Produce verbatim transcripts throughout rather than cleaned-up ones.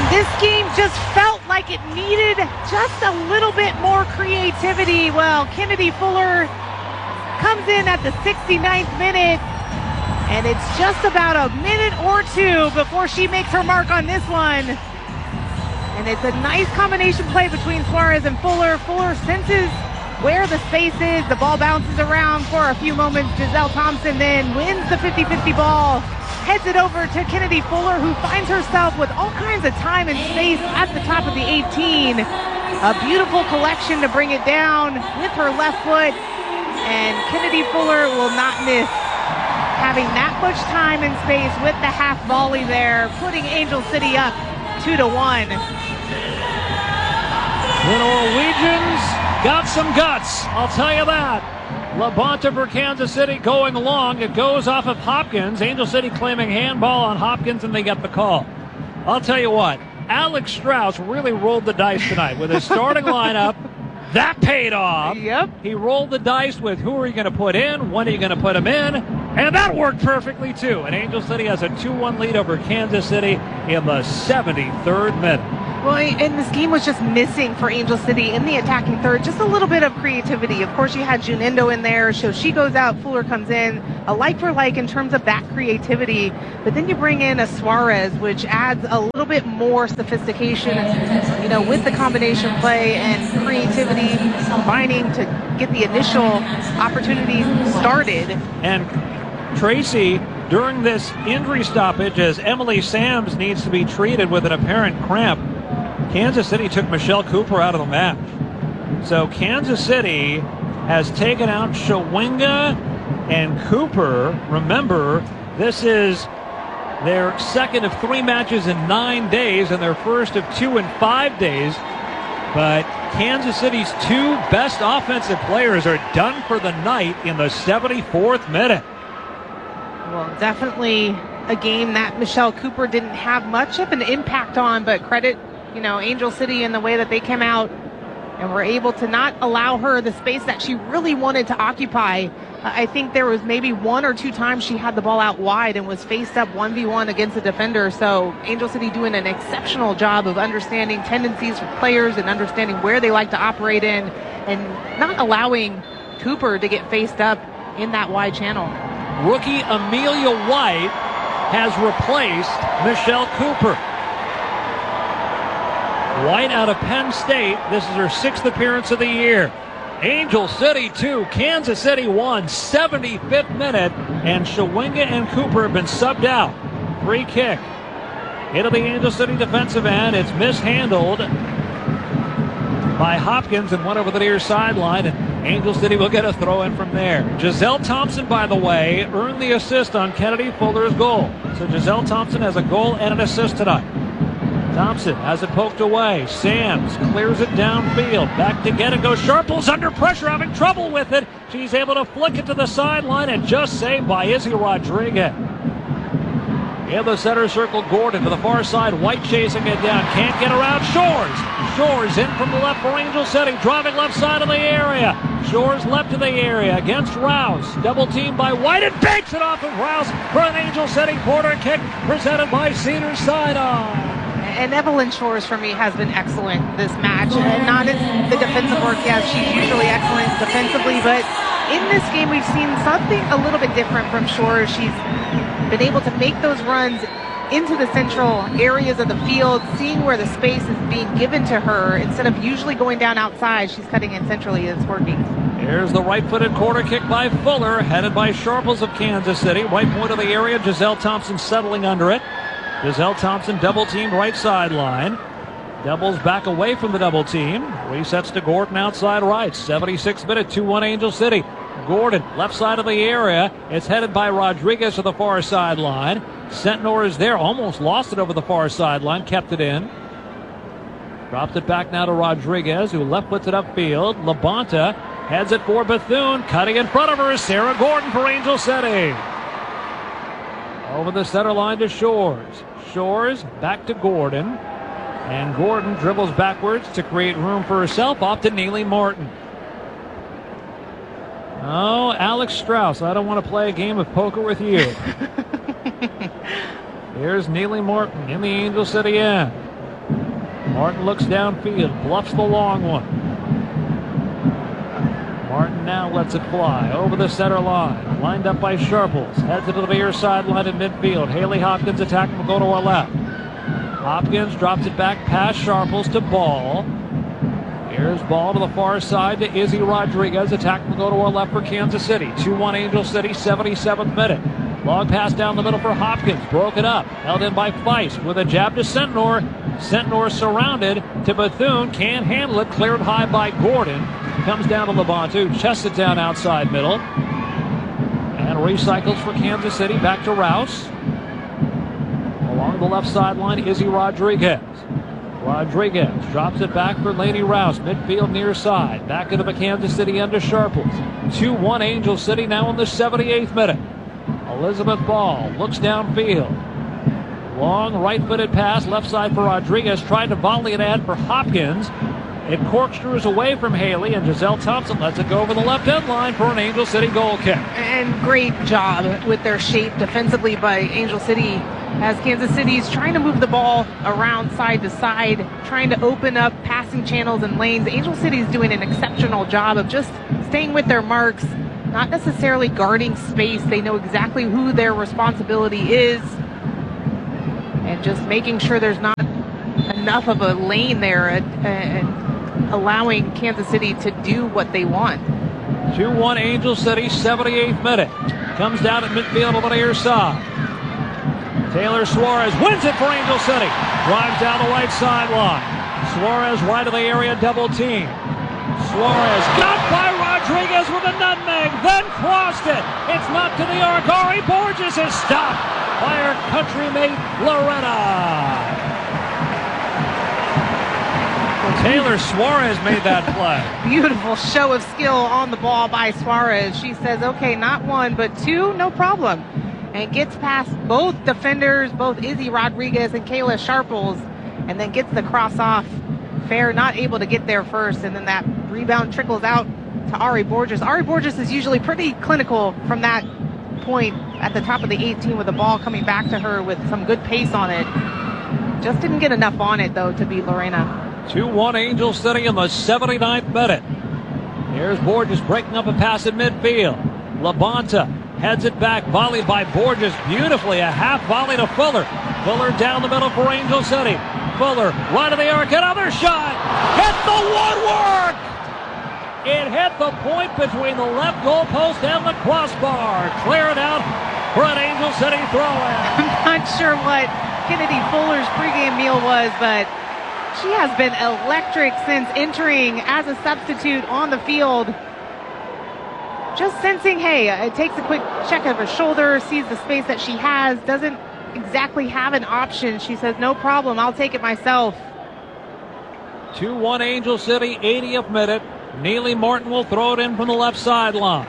This game just felt like it needed just a little bit more creativity. Well, Kennedy Fuller comes in at the sixty-ninth minute, and it's just about a minute or two before she makes her mark on this one. And it's a nice combination play between Suarez and Fuller. Fuller senses where the space is. The ball bounces around for a few moments. Giselle Thompson then wins the fifty-fifty ball, heads it over to Kennedy Fuller, who finds herself with all kinds of time and space at the top of the eighteen. A beautiful collection to bring it down with her left foot. And Kennedy Fuller will not miss having that much time and space with the half volley there, putting Angel City up two to one. The Norwegians got some guts, I'll tell you that. LaBonta for Kansas City going long. It goes off of Hopkins. Angel City claiming handball on Hopkins, and they get the call. I'll tell you what, Alex Strauss really rolled the dice tonight with his starting lineup. That paid off. Yep. He rolled the dice with who are you going to put in, when are you going to put him in, and that worked perfectly too. And Angel City has a two one lead over Kansas City in the seventy-third minute. Well, and this game was just missing for Angel City in the attacking third. Just a little bit of creativity. Of course, you had June Endo in there, so she goes out, Fuller comes in, a like for like in terms of that creativity. But then you bring in a Suarez, which adds a little bit more sophistication, you know, with the combination play and creativity combining to get the initial opportunity started. And Tracy, during this injury stoppage, as Emily Sams needs to be treated with an apparent cramp, Kansas City took Michelle Cooper out of the match. So Kansas City has taken out Shawinga and Cooper. Remember, this is their second of three matches in nine days and their first of two in five days. But Kansas City's two best offensive players are done for the night in the seventy-fourth minute. Well, definitely a game that Michelle Cooper didn't have much of an impact on, but credit, you know, Angel City in the way that they came out and were able to not allow her the space that she really wanted to occupy. Uh, I think there was maybe one or two times she had the ball out wide and was faced up one v one against a defender. So Angel City doing an exceptional job of understanding tendencies for players and understanding where they like to operate in and not allowing Cooper to get faced up in that wide channel. Rookie Amelia White has replaced Michelle Cooper. White out of Penn State. This is her sixth appearance of the year. Angel City two, Kansas City one, seventy-fifth minute, and Shawinga and Cooper have been subbed out. Free kick into the Angel City defensive end. It's mishandled by Hopkins and went over the near sideline, and Angel City will get a throw in from there. Giselle Thompson, by the way, earned the assist on Kennedy Fuller's goal. So Giselle Thompson has a goal and an assist tonight. Thompson has it poked away. Sams clears it downfield. Back to get it goes. Sharples under pressure, having trouble with it. She's able to flick it to the sideline and just saved by Izzy Rodriguez. In the center circle, Gordon to the far side. White chasing it down. Can't get around Shores. Shores in from the left for Angel City. Driving left side of the area. Shores left of the area against Rouse. Double teamed by White and banks it off of Rouse for an Angel City corner kick presented by Cedar Sinai. And Evelyn Shores, for me, has been excellent this match. And not in the defensive work, yes, she's usually excellent defensively, but in this game we've seen something a little bit different from Shores. She's been able to make those runs into the central areas of the field, seeing where the space is being given to her. Instead of usually going down outside, she's cutting in centrally. It's working. Here's the right-footed corner kick by Fuller, headed by Sharples of Kansas City. Right point of the area, Giselle Thompson settling under it. Giselle Thompson double-teamed right sideline. Doubles back away from the double team. Resets to Gordon outside right. seventy-sixth minute, two one Angel City. Gordon, left side of the area. It's headed by Rodriguez to the far sideline. Sentnor is there. Almost lost it over the far sideline. Kept it in. Dropped it back now to Rodriguez, who left puts it upfield. LaBonta heads it for Bethune. Cutting in front of her is Sarah Gordon for Angel City. Over the center line to Shores. Shores back to Gordon. And Gordon dribbles backwards to create room for herself. Off to Neely Martin. Oh, Alex Strauss, I don't want to play a game of poker with you. Here's Neely Martin in the Angel City end. Martin looks downfield, bluffs the long one. Martin now lets it fly over the center line. Lined up by Sharples. Heads it to the near sideline in midfield. Haley Hopkins attacking will go to her left. Hopkins drops it back past Sharples to Ball. Here's Ball to the far side to Izzy Rodriguez. Attack will go to her left for Kansas City. two one Angel City, seventy-seventh minute. Long pass down the middle for Hopkins. Broken up. Held in by Feist with a jab to Sentnor. Sentnor surrounded to Bethune. Can't handle it. Cleared high by Gordon. Comes down to Labantu. Chests it down outside middle. And recycles for Kansas City. Back to Rouse. Along the left sideline, Izzy Rodriguez. Rodriguez drops it back for Lainey Rouse. Midfield near side. Back into the Kansas City end to Sharples. two one Angel City now in the seventy-eighth minute. Elizabeth Ball looks downfield. Long right-footed pass, left side for Rodriguez. Tried to volley it ahead for Hopkins. It corkscrews away from Haley, and Giselle Thompson lets it go over the left end line for an Angel City goal kick. And great job with their shape defensively by Angel City, as Kansas City's trying to move the ball around side to side, trying to open up passing channels and lanes. Angel City's doing an exceptional job of just staying with their marks, not necessarily guarding space. They know exactly who their responsibility is, and just making sure there's not enough of a lane there and, and allowing Kansas City to do what they want. two one Angel City, seventy-eighth minute. Comes down at midfield on the near side. Taylor Suarez wins it for Angel City. Drives down the right sideline. Suarez right of the area, double team. Suarez got by Rodriguez with a nutmeg, then crossed it. It's knocked to the arc. Ari Borges is stopped by her countrymate Loretta. Taylor Suarez made that play. Beautiful show of skill on the ball by Suarez. She says, okay, not one, but two, no problem. And gets past both defenders, both Izzy Rodriguez and Kayla Sharples, and then gets the cross off. Fair not able to get there first, and then that rebound trickles out to Ari Borges. Ari Borges is usually pretty clinical from that point at the top of the eighteen with the ball coming back to her with some good pace on it. Just didn't get enough on it, though, to beat Lorena. two one Angel City in the seventy-ninth minute. Here's Borges breaking up a pass in midfield. Labonta heads it back, volleyed by Borges beautifully. A half volley to Fuller. Fuller down the middle for Angel City. Fuller right of the arc, another shot. Hit the woodwork. It hit the point between the left goalpost and the crossbar. Clear it out for an Angel City throw-in. I'm not sure what Kennedy Fuller's pregame meal was, but she has been electric since entering as a substitute on the field. Just sensing, hey, it takes a quick check of her shoulder, sees the space that she has, doesn't exactly have an option. She says, no problem, I'll take it myself. two one Angel City, eightieth minute. Neely Martin will throw it in from the left sideline.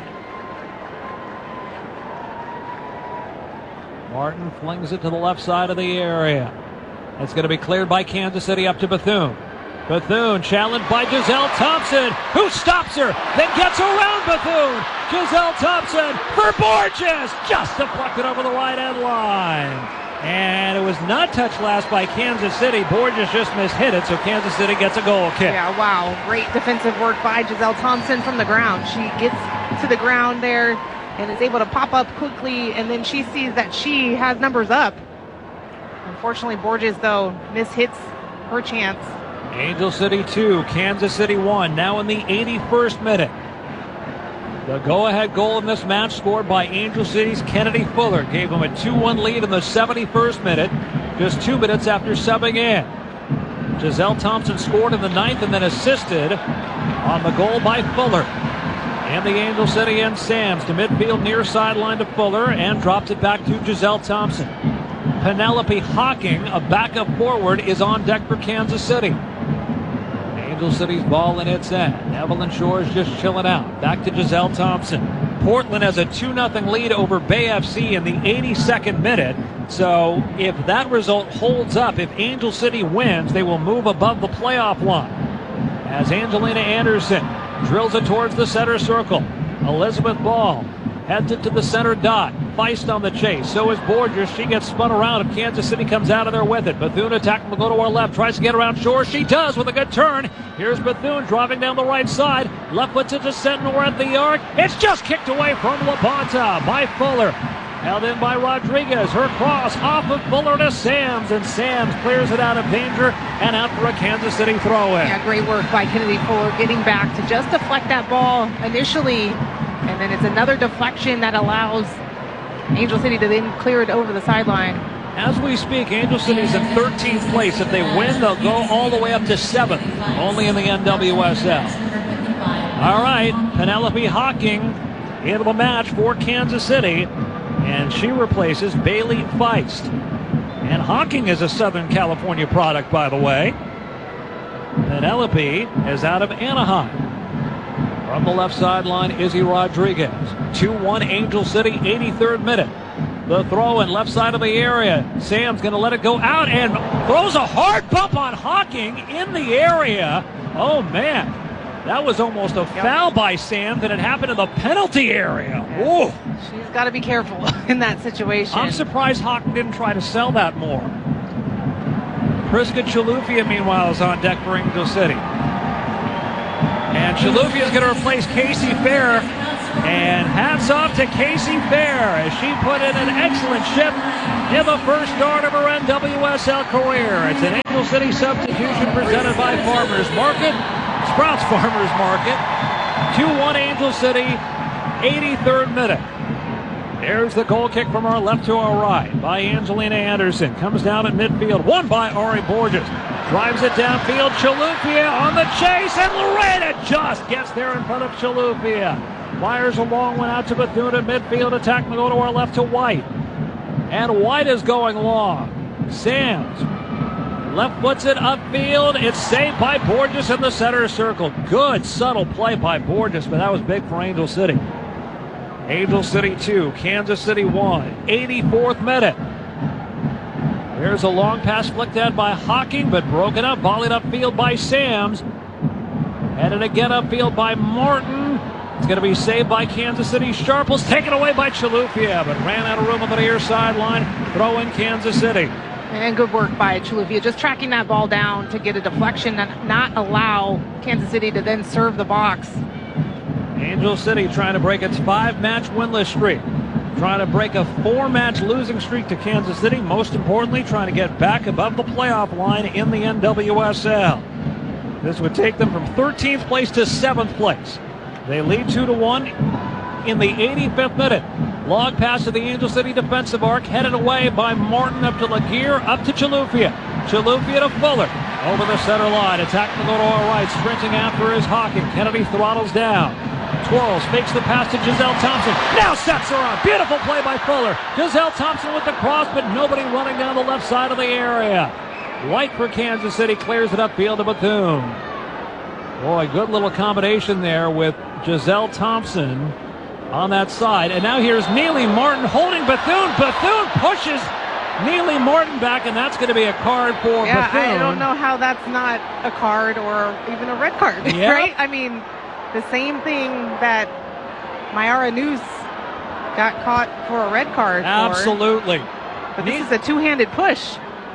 Martin flings it to the left side of the area. It's going to be cleared by Kansas City up to Bethune. Bethune challenged by Giselle Thompson, who stops her, then gets around Bethune. Giselle Thompson for Borges, just deflected over the right end line. And it was not touched last by Kansas City. Borges just mishit it, so Kansas City gets a goal kick. Yeah, wow. Great defensive work by Giselle Thompson from the ground. She gets to the ground there and is able to pop up quickly, and then she sees that she has numbers up. Unfortunately, Borges, though, mishits her chance. Angel City two, Kansas City one, now in the eighty-first minute. The go-ahead goal in this match scored by Angel City's Kennedy Fuller gave them a two one lead in the seventy-first minute, just two minutes after subbing in. Giselle Thompson scored in the ninth and then assisted on the goal by Fuller. And the Angel City end Sams to midfield near sideline to Fuller and drops it back to Giselle Thompson. Penelope Hawking, a backup forward, is on deck for Kansas City. Angel City's ball in its end. Evelyn Shore is just chilling out. Back to Giselle Thompson. Portland has a two nothing lead over Bay F C in the eighty-second minute. So if that result holds up, if Angel City wins, they will move above the playoff line. As Angelina Anderson drills it towards the center circle. Elizabeth Ball Heads it to the center dot. Feist on the chase. So is Borges. She gets spun around, and Kansas City comes out of there with it. Bethune attacking will go to our left. Tries to get around Shore. She does with a good turn. Here's Bethune driving down the right side. Left puts it to Sentinel at the arc. It's just kicked away from LaPonta by Fuller. Held in by Rodriguez. Her cross off of Fuller to Sams, and Sams clears it out of danger and out for a Kansas City throw-in. Yeah, great work by Kennedy Fuller getting back to just deflect that ball initially, and then it's another deflection that allows Angel City to then clear it over the sideline. As we speak, Angel City's in thirteenth place. If they win, they'll go all the way up to seventh, only in the N W S L. All right, Penelope Hocking into the match for Kansas City, and she replaces Bailey Feist. And Hocking is a Southern California product, by the way. Penelope is out of Anaheim. From the left sideline, Izzy Rodriguez. two one Angel City, eighty-third minute. The throw in left side of the area. Sam's going to let it go out and throws a hard bump on Hocking in the area. Oh, man. That was almost a yep. foul by Sam, and it happened in the penalty area. Whoa. She's got to be careful in that situation. I'm surprised Hocking didn't try to sell that more. Priska Chilufya, meanwhile, is on deck for Angel City. And Chilufya is going to replace Casey Fair. And hats off to Casey Fair as she put in an excellent shift in the first start of her N W S L career. It's an Angel City substitution presented by Farmers Market, Sprouts Farmers Market. two one Angel City, eighty-third minute. There's the goal kick from our left to our right by Angelina Anderson. Comes down at midfield, won by Ari Borges. Drives it downfield, Chilufya on the chase, and Lorena just gets there in front of Chilufya. Fires a long one out to Bethune at midfield. Attack will go to our left to White. And White is going long. Sams left puts it upfield. It's saved by Borges in the center circle. Good subtle play by Borges, but that was big for Angel City. Angel City two, Kansas City one. eighty-fourth minute. There's a long pass flicked out by Hocking, but broken up, volleyed upfield by Sams. Headed again upfield by Martin. It's going to be saved by Kansas City. Sharples taken away by Chilufya, but ran out of room on the near sideline. Throw in Kansas City. And good work by Chilufya, just tracking that ball down to get a deflection and not allow Kansas City to then serve the box. Angel City trying to break its five-match winless streak. Trying to break a four-match losing streak to Kansas City. Most importantly, trying to get back above the playoff line in the N W S L. This would take them from thirteenth place to seventh place. They lead two to one in the eighty-fifth minute. Long pass to the Angel City defensive arc, headed away by Martin up to Laguerre, up to Chilufya. Chilufya to Fuller. Over the center line. Attack to go to our right. Sprinting after is Hocking. Kennedy throttles down. Twirls, fakes the pass to Giselle Thompson. Now sets her up. Beautiful play by Fuller. Giselle Thompson with the cross, but nobody running down the left side of the area. White for Kansas City clears it upfield to Bethune. Boy, good little combination there with Giselle Thompson on that side. And now here's Neely Martin holding Bethune. Bethune pushes Neely Martin back, and that's going to be a card for yeah, Bethune. I don't know how that's not a card or even a red card, yep. right? I mean, the same thing that Mayara News got caught for a red card Absolutely. for. But this is a two-handed push.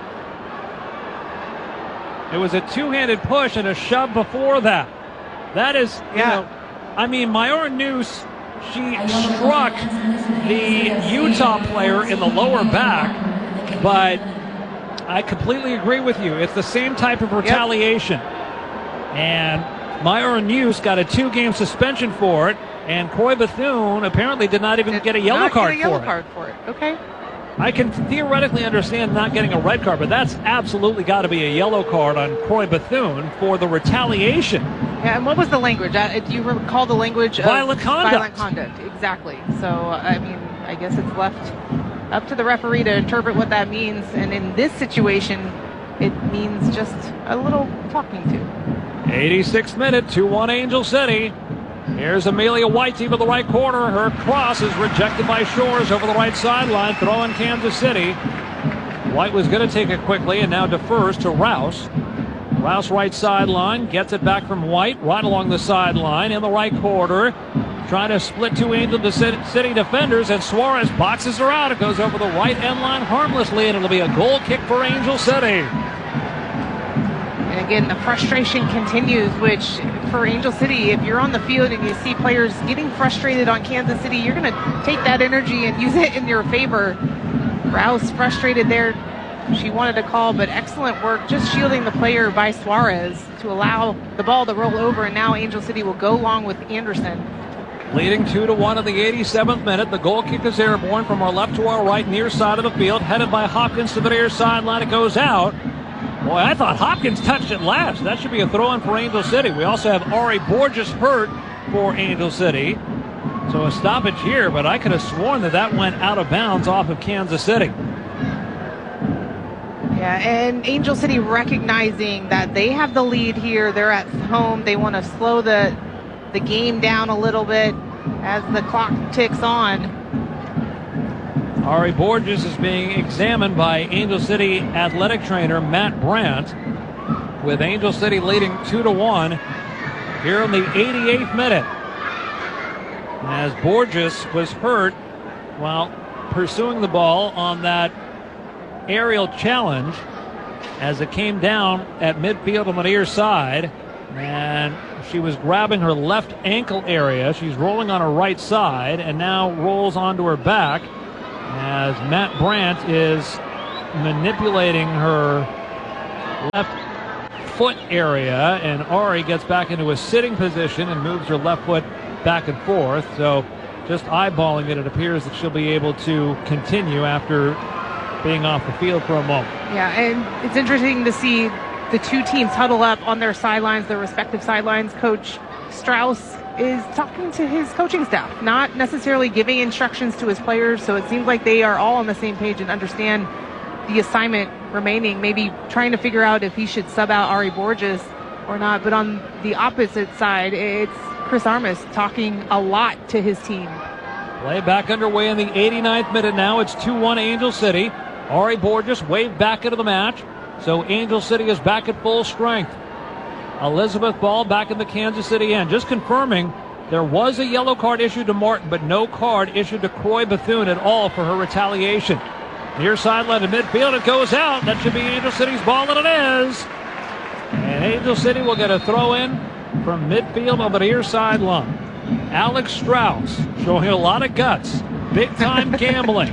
It was a two-handed push and a shove before that. That is, you yeah. know, I mean, Mayara News, she struck the Utah player in the lower back, but I completely agree with you. It's the same type of retaliation. Yep. And Mayara News got a two-game suspension for it, and Coy Bethune apparently did not even did get a yellow not card get a yellow for card it. for it. Okay. I can theoretically understand not getting a red card, but that's absolutely got to be a yellow card on Coy Bethune for the retaliation. Yeah, and what was the language? Uh, do you recall the language? Violent of conduct. Violent conduct, exactly. So, uh, I mean, I guess it's left up to the referee to interpret what that means. And in this situation, it means just a little talking to. eighty-sixth minute, two one Angel City. Here's Amelia White to the right corner. Her cross is rejected by Shores over the right sideline. Throw in Kansas City. White was going to take it quickly and now defers to Rouse. Rouse right sideline. Gets it back from White right along the sideline in the right corner. trying to split two Angel City defenders, and Suarez boxes her out. It goes over the right end line harmlessly, and it'll be a goal kick for Angel City. And again, the frustration continues, which for Angel City, if you're on the field and you see players getting frustrated on Kansas City, you're going to take that energy and use it in your favor. Rouse frustrated there. She wanted to call, but excellent work just shielding the player by Suarez to allow the ball to roll over, and now Angel City will go long with Anderson. Leading two to one in the eighty-seventh minute. The goal kick is airborne from our left to our right, near side of the field, headed by Hopkins to the near sideline. It goes out. Boy, I thought Hopkins touched it last. That should be a throw-in for Angel City. We also have Ari Borges hurt for Angel City. So a stoppage here, but I could have sworn that that went out of bounds off of Kansas City. Yeah, and Angel City recognizing that they have the lead here. They're at home. They want to slow the the game down a little bit as the clock ticks on. Ari Borges is being examined by Angel City athletic trainer Matt Brandt, with Angel City leading two to one here in the eighty-eighth minute. As Borges was hurt while pursuing the ball on that aerial challenge as it came down at midfield on the near side, and she was grabbing her left ankle area. She's rolling on her right side and now rolls onto her back as Matt Brandt is manipulating her left foot area, and Ari gets back into a sitting position and moves her left foot back and forth. So just eyeballing it, it appears that she'll be able to continue after being off the field for a moment. Yeah, and it's interesting to see the two teams huddle up on their sidelines, their respective sidelines. Coach Strauss is talking to his coaching staff, not necessarily giving instructions to his players. So it seems like they are all on the same page and understand the assignment remaining, maybe trying to figure out if he should sub out Ari Borges or not. But on the opposite side, it's Chris Armas talking a lot to his team. Play back underway in the eighty-ninth minute now. It's two one Angel City. Ari Borges waved back into the match, so Angel City is back at full strength. Elizabeth Ball back in the Kansas City end. Just confirming, there was a yellow card issued to Martin, but no card issued to Croy Bethune at all for her retaliation. Near sideline to midfield, it goes out. That should be Angel City's ball, and it is. And Angel City will get a throw in from midfield on the near sideline. Alex Strauss showing a lot of guts. Big time gambling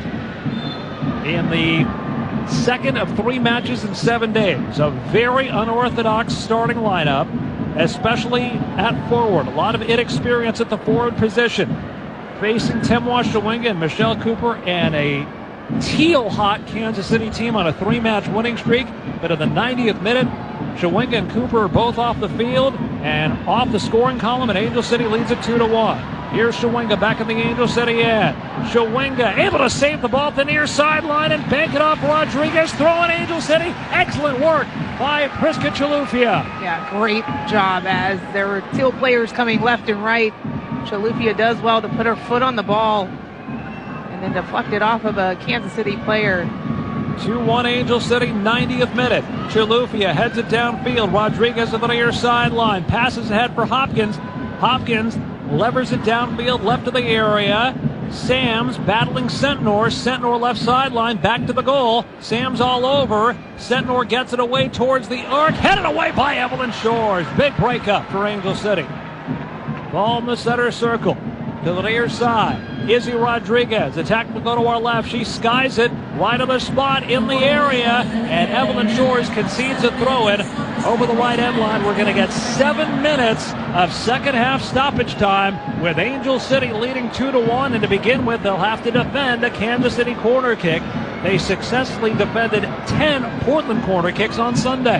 in the second of three matches in seven days. A very unorthodox starting lineup, especially at forward. A lot of inexperience at the forward position. Facing Temwa Shawinga and Michelle Cooper and a teal-hot Kansas City team on a three-match winning streak. But in the ninetieth minute, Shawinga and Cooper are both off the field and off the scoring column, and Angel City leads it two to one. Here's Shawinga back in the Angel City end. Shawinga able to save the ball at the near sideline and bank it off Rodriguez. Throwing Angel City. Excellent work by Priska Chalufia. Yeah, great job as there were teal players coming left and right. Chalufia does well to put her foot on the ball and then deflect it off of a Kansas City player. two one Angel City, ninetieth minute. Chalufia heads it downfield. Rodriguez to the near sideline. Passes ahead for Hopkins. Hopkins levers it downfield, left of the area. Sams battling Sentnor. Sentnor left sideline, back to the goal. Sams all over. Sentnor gets it away towards the arc. Headed away by Evelyn Shores. Big breakup for Angel City. Ball in the center circle. To the near side. Izzy Rodriguez. Attack will go to our left. She skies it right on the spot in the area. And Evelyn Shores concedes a throw-in over the right end line. We're going to get seven minutes of second half stoppage time with Angel City leading two to one. And to begin with, they'll have to defend a Kansas City corner kick. They successfully defended ten Portland corner kicks on Sunday.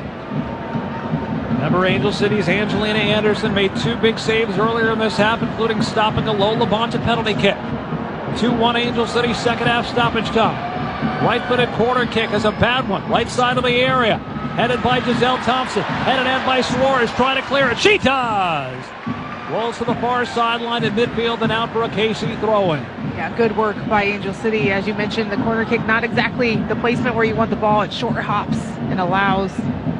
Remember, Angel City's Angelina Anderson made two big saves earlier in this half, including stopping a Lola Bonta penalty kick. two one Angel City, second half stoppage time. Right-footed corner kick is a bad one. Right side of the area. Headed by Giselle Thompson. Headed in by Suarez, trying to clear it. She does! Rolls to the far sideline at midfield and out for a K C throw-in. Yeah, good work by Angel City. As you mentioned, the corner kick, not exactly the placement where you want the ball. It short hops and allows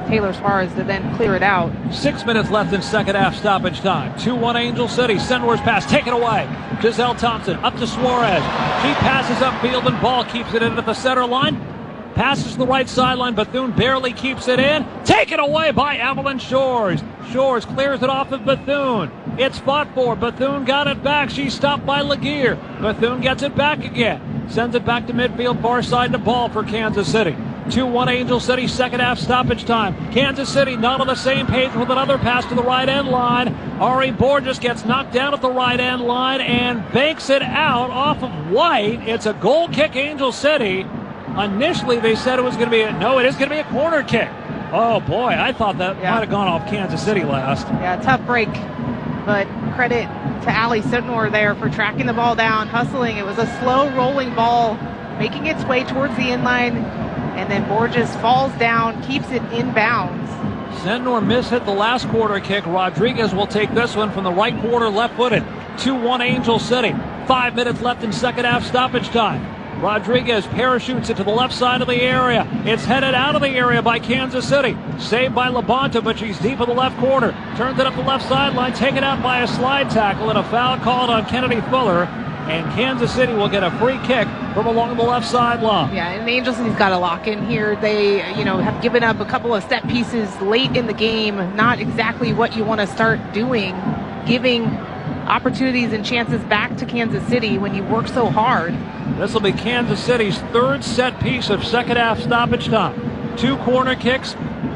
Taylor Suarez to then clear it out. Six minutes left in second half stoppage time. two one Angel City. Sendler's pass taken away. Giselle Thompson up to Suarez. She passes upfield and ball keeps it in at the center line. Passes to the right sideline. Bethune barely keeps it in. Taken away by Evelyn Shores. Shores clears it off of Bethune. It's fought for. Bethune got it back. She's stopped by Laguerre. Bethune gets it back again. Sends it back to midfield, far side to ball for Kansas City. two one Angel City, second half stoppage time. Kansas City not on the same page with another pass to the right end line. Ari Borges gets knocked down at the right end line and banks it out off of White. It's a goal kick, Angel City. Initially they said it was going to be a, no, it is going to be a corner kick. Oh boy, I thought that yeah. might have gone off Kansas City last. Yeah, tough break, but credit to Allie Sitnor there for tracking the ball down, hustling. It was a slow rolling ball, making its way towards the inline, and then Borges falls down, keeps it in bounds. Sentnor mishit the last quarter kick. Rodriguez will take this one from the right quarter, left-footed. two one Angel City. Five minutes left in second half stoppage time. Rodriguez parachutes it to the left side of the area. It's headed out of the area by Kansas City. Saved by Labonta, but she's deep in the left corner. Turns it up the left sideline, taken out by a slide tackle, and a foul called on Kennedy Fuller. And Kansas City will get a free kick from along the left sideline. Yeah, and Angel City's got to lock in here. They, you know, have given up a couple of set pieces late in the game. Not exactly what you want to start doing, giving opportunities and chances back to Kansas City when you work so hard. This will be Kansas City's third set piece of second half stoppage time. Two corner kicks,